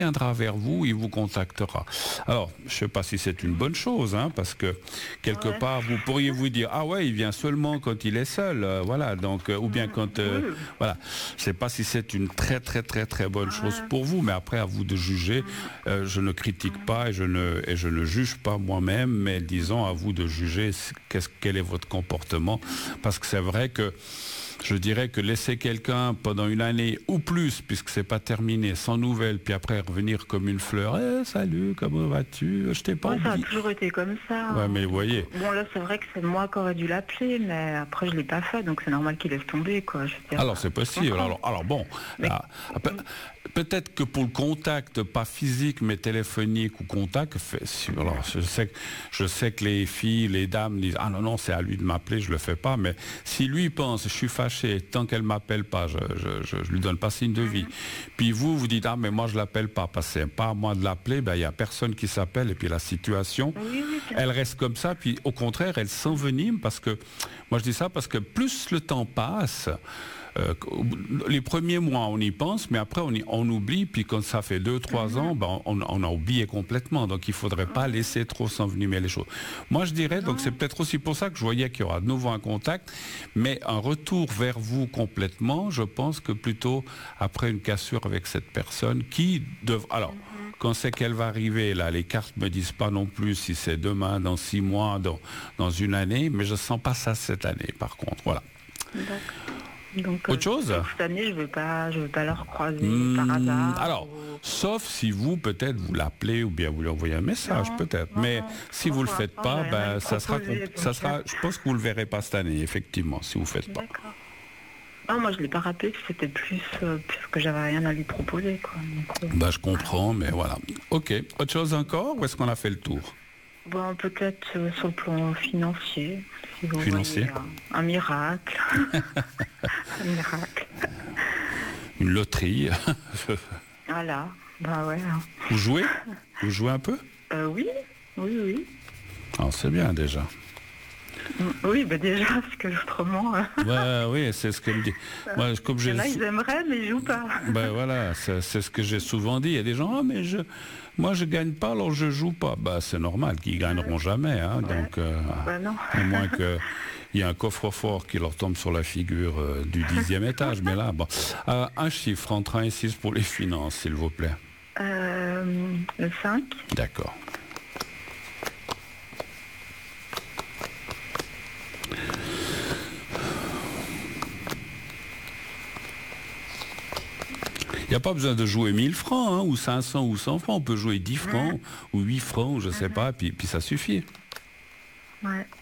viendra vers vous, il vous contactera. Alors, je ne sais pas si c'est une bonne chose, hein, parce que quelque part, vous pourriez vous dire, ah ouais, il vient seulement quand il est seul, voilà, donc, ou bien quand, voilà. Je ne sais pas si c'est une très, très, très, très bonne chose pour vous, mais après, à vous de juger. Je ne critique pas et je ne juge pas moi-même, mais disons, à vous de juger quel est votre comportement, parce que c'est vrai que je dirais que laisser quelqu'un pendant une année ou plus, puisque c'est pas terminé, sans nouvelles, puis après revenir comme une fleur, salut, comment vas-tu, je t'ai pas oublié. Ça a toujours été comme ça. Ouais, mais vous voyez. Bon, là, c'est vrai que c'est moi qui aurais dû l'appeler, mais après, je l'ai pas fait, donc c'est normal qu'il laisse tomber, quoi. Je veux dire, alors, c'est possible. Alors bon, mais... peut-être que pour le contact, pas physique, mais téléphonique ou contact, alors, je sais que les filles, les dames disent, ah non, c'est à lui de m'appeler, je le fais pas, mais si lui pense, je suis fâché, tant qu'elle m'appelle pas, je lui donne pas signe de vie. Puis vous dites, ah mais moi je l'appelle pas, parce que c'est pas à moi de l'appeler, il y a personne qui s'appelle, et puis la situation, elle reste comme ça, puis au contraire, elle s'envenime, parce que, moi je dis ça parce que plus le temps passe, les premiers mois on y pense, mais après on oublie, puis quand ça fait 2-3 ans, on a oublié complètement, donc il faudrait pas laisser trop s'envenimer les choses. Moi je dirais, donc c'est peut-être aussi pour ça que je voyais qu'il y aura de nouveau un contact, mais un retour vers vous complètement, je pense que plutôt après une cassure avec cette personne qui alors quand c'est qu'elle va arriver, là, les cartes me disent pas non plus si c'est demain, dans 6 mois, dans une année, mais je sens pas ça cette année, par contre, voilà. D'accord. Donc, autre chose? Cette année, je vais pas la recroiser par hasard. Alors, sauf si vous, peut-être, vous l'appelez ou bien vous lui envoyez un message, peut-être. Mais si vous le faites pas, ça sera, je pense que vous le verrez pas cette année, effectivement, si vous faites pas. D'accord. Non, moi, je l'ai pas rappelé, c'était plus que j'avais rien à lui proposer, quoi. Donc, je comprends, mais voilà. Ok. Autre chose encore, ou est-ce qu'on a fait le tour? Bon, peut-être sur le plan financier. Si vous financier. voyez, un miracle. Un miracle. Une loterie. Voilà. Bah ouais. Vous jouez? Vous jouez un peu? Oui. Ah, c'est bien déjà. Oui, déjà, parce que autrement... oui, c'est ce que me dit. Moi, comme là, ils aimeraient, mais ils jouent pas. Voilà, c'est ce que j'ai souvent dit. Il y a des gens, mais moi, je gagne pas, alors je joue pas. C'est normal qu'ils gagneront jamais. Hein, donc, non. à moins qu'il y ait un coffre-fort qui leur tombe sur la figure du 10e étage. Mais là, bon. Un chiffre entre 1 et 6 pour les finances, s'il vous plaît. Le 5. D'accord. Il n'y a pas besoin de jouer 1000 francs, hein, ou 500 ou 100 francs. On peut jouer 10 francs ou 8 francs, je ne sais pas, puis ça suffit. Ouais.